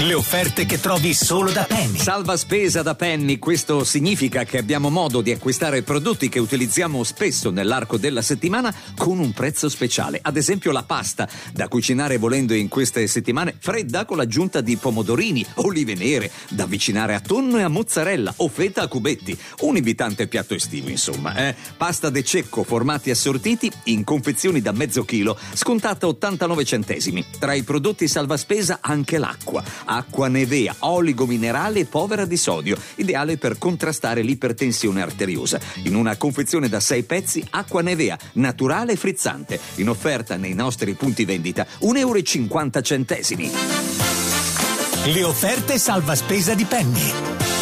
Le offerte che trovi solo da Penny. Salva spesa da Penny, questo significa che abbiamo modo di acquistare prodotti che utilizziamo spesso nell'arco della settimana con un prezzo speciale. Ad esempio la pasta, da cucinare volendo in queste settimane, fredda con l'aggiunta di pomodorini, olive nere, da avvicinare a tonno e a mozzarella o feta a cubetti. Un invitante piatto estivo, insomma. Pasta de cecco, formati assortiti in confezioni da mezzo chilo, scontata 89 centesimi. Tra i prodotti salva spesa anche l'acqua. Acqua Nevea, oligo minerale povera di sodio, ideale per contrastare l'ipertensione arteriosa. In una confezione da 6 pezzi, acqua Nevea, naturale e frizzante. In offerta nei nostri punti vendita, €1,50. Le offerte salva spesa di Penny.